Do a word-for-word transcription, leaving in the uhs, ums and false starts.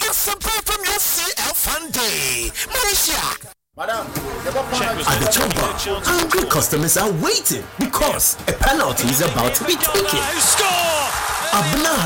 Simple from your C L Funday. Malaysia. Madam, at the top bar, angry customers are waiting because a penalty is about to be taken. Abna